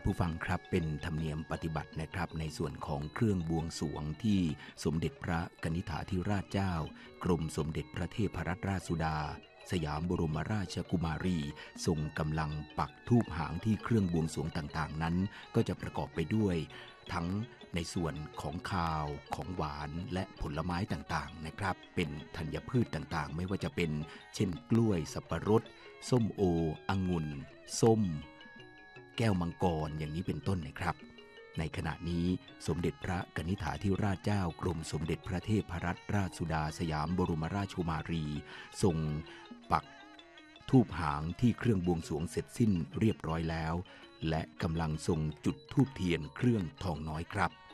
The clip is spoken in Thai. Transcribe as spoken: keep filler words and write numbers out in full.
ผู้ฟังครับเป็นธรรมเนียมปฏิบัตินะครับในส่วนของเครื่องบวงสรวงที่สมเด็จพระกนิษฐาธิราชเจ้ากรมสมเด็จพระเทพรัตนราชสุดาสยามบรมราชกุมารีทรงกำลังปักธูปหางที่เครื่องบวงสรวงต่างๆนั้นก็จะประกอบไปด้วยทั้งในส่วนของคาวของหวานและผลไม้ต่างๆนะครับเป็นธัญพืชต่างๆไม่ว่าจะเป็นเช่นกล้วยสับปะรดส้มโอองุ่นส้มแก้วมังกรอย่างนี้เป็นต้นนะครับในขณะนี้สมเด็จพระกนิษฐาธิราชเจ้ากรมสมเด็จพระเทพรัตนราชสุดาสยามบรมราชกุมารีทรงปักธูปหางที่เครื่องบวงสรวงเสร็จสิ้นเรียบร้อยแล้วและกำลังทรงจุดธูปเทียนเครื่องทองน้อยครับ